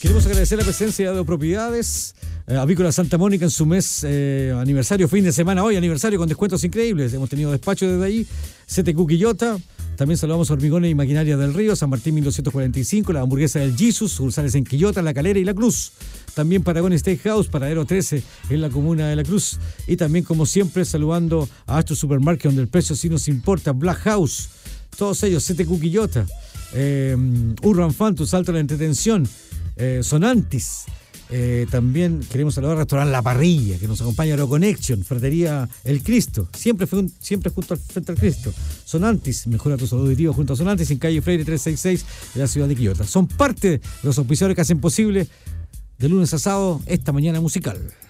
Queremos agradecer la presencia de Propiedades Avícola Santa Mónica en su mes aniversario, fin de semana hoy, aniversario con descuentos increíbles. Hemos tenido despacho desde ahí. CTQ Quillota. También saludamos a Hormigones y Maquinaria del Río, San Martín 1245, la hamburguesa del Jesus, sucursales en Quillota, La Calera y La Cruz. También Paragon Steakhouse, Paradero 13 en la comuna de La Cruz. Y también, como siempre, saludando a Astro Supermarket, donde el precio sí nos importa. Black House, todos ellos, CTQ Quillota, Urban Fan, tu salto a la entretención, Sonantis. También queremos saludar al restaurante La Parrilla, que nos acompaña a Aeroconnection, Fratería El Cristo, siempre junto al frente al Cristo. Sonantis, mejora tu salud auditiva junto a Sonantis en calle Freire 366 de la ciudad de Quillota. Son parte de los auspiciadores que hacen posible de lunes a sábado esta mañana musical.